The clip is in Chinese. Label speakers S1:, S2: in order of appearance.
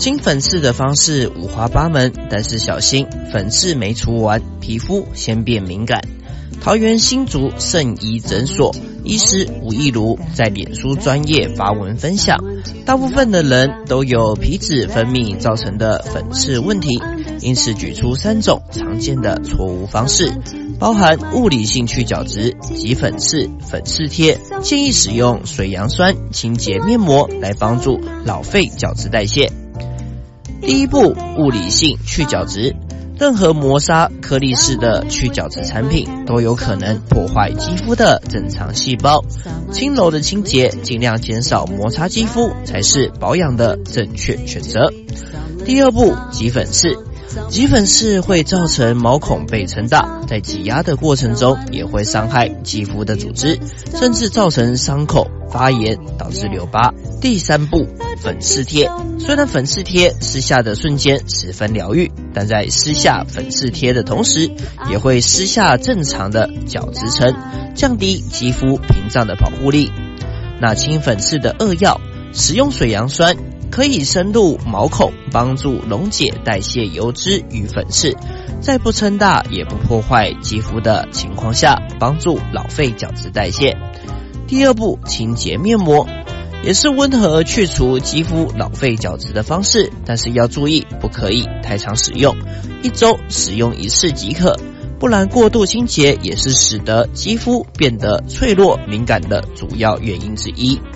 S1: 清粉刺的方式五花八门，但是小心粉刺没除完，皮肤先变敏感。桃园新竹圣医诊所医师吴义如在脸书专页发文分享，大部分的人都有皮脂分泌造成的粉刺问题，因此举出3种常见的错误方式，包含物理性去角质、挤粉刺、粉刺贴，建议使用水杨酸清洁面膜来帮助老废角质代谢。第一步，物理性去角质。任何磨砂、颗粒式的去角质产品都有可能破坏肌肤的正常细胞。轻柔的清洁，尽量减少摩擦肌肤，才是保养的正确选择。第二步，挤粉刺。挤粉刺会造成毛孔被撑大，在挤压的过程中也会伤害肌肤的组织，甚至造成伤口发炎，导致留疤。第三步，粉刺贴。虽然粉刺贴撕下的瞬间十分疗愈，但在撕下粉刺贴的同时，也会撕下正常的角质层，降低肌肤屏障的保护力。那清粉刺的2要，使用水杨酸可以深入毛孔，帮助溶解代谢油脂与粉刺，在不撑大也不破坏肌肤的情况下，帮助老废角质代谢。第二步，清洁面膜。也是温和去除肌肤老废角质的方式，但是要注意不可以太常使用，1周使用1次即可，不然过度清洁也是使得肌肤变得脆弱敏感的主要原因之一。